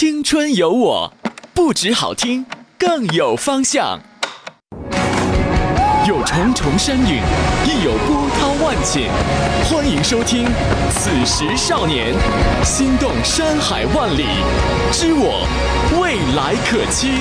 青春有我，不止好听，更有方向。有重重山岭，亦有波涛万顷。欢迎收听《此时少年》，心动山海万里，知我未来可期。